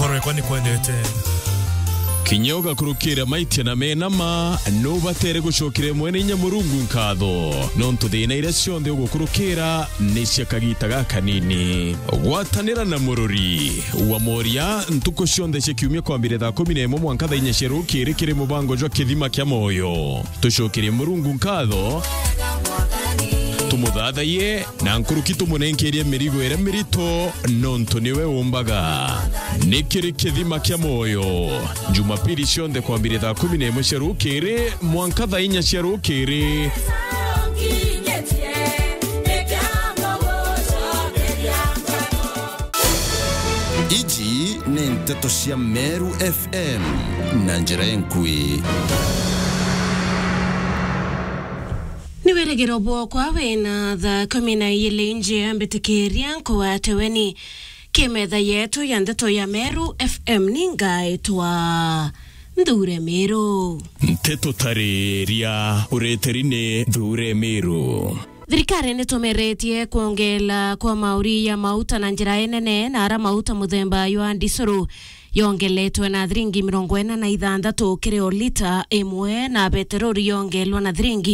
Kore kwani kwendete Kinyoga kurukira maiti na menama no batere gushokire mwene nyamurungu nkatho nonto thina ire cionthe ugukurukira ni ciakagitaga kanini gwatanira na mururi wa moria ntuko cionthe cikiumia kwambire thaa 11 mwanka thaa 4 cirukire kiri mubango jwa kithima kia moyo tushokire murungu nkatho tumuthathaie na nkuruki tumunenkerie mirigo ere mirito nonto niwe umbaga nikiri kithima kia moyo Jumapili cionthe kwambire thaa 11 cirukire mwanka thaa 4 cirukire Iji ni nteto cia Meru FM na njira enkui Niweregero bwokwa wena thaa 12 nje ambitikiria kwa teweni kimetha yetu ya ndeto ya Meru FM ningaitwa Ndure Meru nteto tariria ureterine Ndure Meru Thirikari nitumeretie kuongela kwa mauri ya mauta na njira enene na ara mauta muthemba ywa ndisuru yongeletwe na thiringi 46 kiri o lita imwe na peteroli yongelwa na thiringi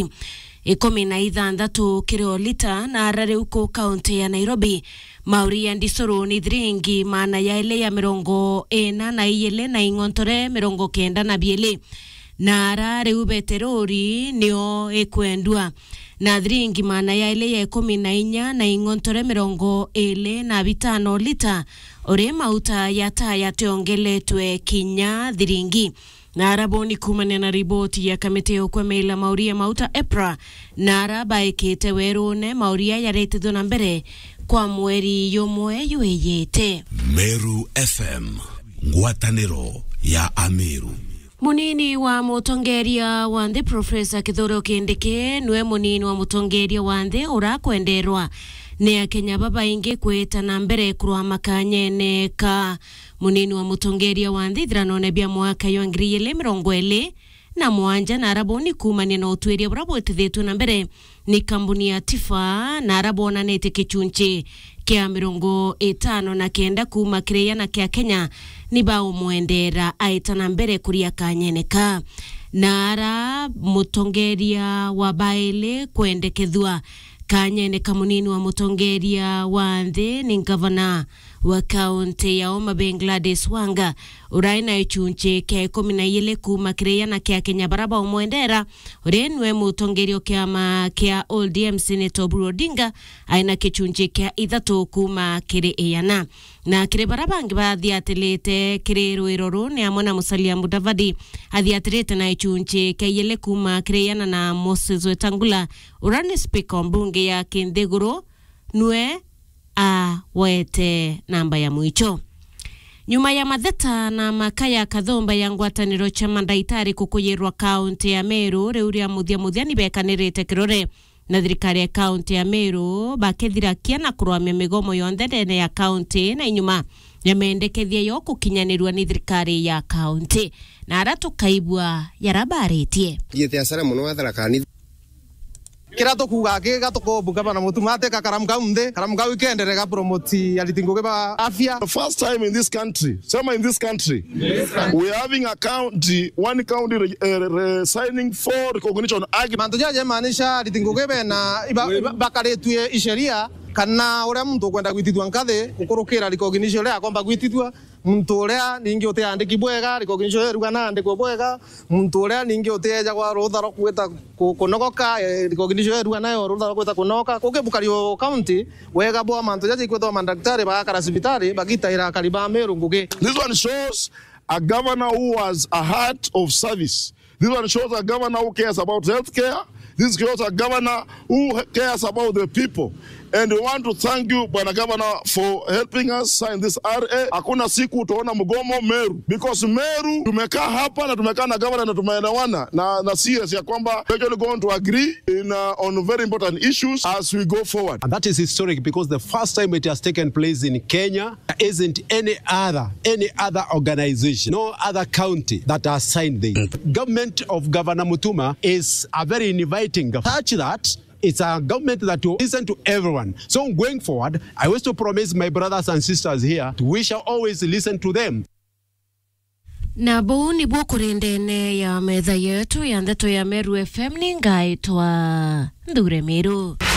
16 kiri o lita na ara riu ku kaunti ya Nairobi mauri ya ndisuru ni thiringi mana ya ile ya 40 na iyele na ingontore 92 na ara riu peteroli nio ekwendwa na thiringi mana ya ile ya 14 na ingontore 25 lita ore mauta ya taya tiongeletwe kinya thiringi na araboni kumane na riboti ya kamite okwemela mauria mauta EPRA na arabaikite werune mauria yaretithwo na mbere kwa mweri yomwe yueyete Meru FM ngwataniro ya Ameru Munini wa mutongeria wa nthi Professor Kithure Kindiki nwe munini wa mutongeria wa nthi urakwenderwa ne Kenya baba inge kweta na mbere kurwa makanyene ka munini wa mutongeria wa nthi thranone bia mwaka yo 2020 na mwanja na araboni kumania na utweria burabwetithetwe na mbere ni kambuni ya Tifa na arabona nete kichunche kia 50 na kenda kuma kireya na kia Kenya ni bao mwendera aitana mbere kuria kanyeneka na ara mutongeria wa baile kwendekethwa kanyeneka munini wa mutongeria wa nthi ni gavana wa kaunti ya Homa Bay Gladys Wanga uraina ichunche kia 12 kuma kireya na kia Kenya baraba umwendera urenwe mutongerio kiama kia ODM Senator Oburu Odinga aina kichunche kia 3 kuma kireya na kire baraba ngibathi atelete kire ruiroro ni amona Musalia Mudavadi athiatirete na ichunche kia 2 kuma kireya na Moses Wetangula urani speaker mbunge ya Kindegoro nwe wete namba ya mwicho nyuma ya matheta na makaya kathomba ya ngwataniro cha mandaitari kukuyirwa kaunti ya Meru reuria muthia ni bekanirite kirore na thirikari ya kaunti ya Meru bakethirakia na kurwamia migomo yonthe ndene ya kaunti na inyuma ya mendekethia yo kukinyanirwa ni thirikari ya kaunti na aratu kaibwa yarabaritie yete asara muno watharakani kirato kuga gatuko bugaba na mutumate kakaramka umde karamka weekend rega promoti alitingoke ba afya. The first time in this country, we are having a county, one county signing for recognition argument. Mantoja maanisha alitingoke na bakaretwe isheria kana ora mtu kwenda gwitithwa nkathe ukorokera recognition ya kwamba gwitithwa muntu uria ningi uteandiki bwega recognition eruga na andiko bwega muntu uria ningi uteja kwa rutha ro kweta kunogoka recognition eruga nayo rutha ro kweta kunoka kukebukario county wega bwa mantu jaji kwetwa mandaktari bakara sibitari bagitaira kariba Meru nguge. This one shows a governor who has a heart of service. This one shows a governor who cares about healthcare. This shows a governor who cares about the people. And we want to thank you, Bwana Governor, for helping us sign this RA. Hakuna siku utaona mgomo Meru. Because Meru, tumekaa hapa na tumekaa na governor na tumeelewana na CS ya kwamba we're actually going to agree on very important issues as we go forward. And that is historic because the first time it has taken place in Kenya, there isn't any other organization, no other county that has signed this. Government of Governor Mutuma is a very inviting touch that it's a government that will listen to everyone. So going forward, I wish to promise my brothers and sisters here, we shall always listen to them. Na buu ni buu kurindene ya metha yetu ya ndeto ya Meru FM ni ngaitwa Ndure Miru.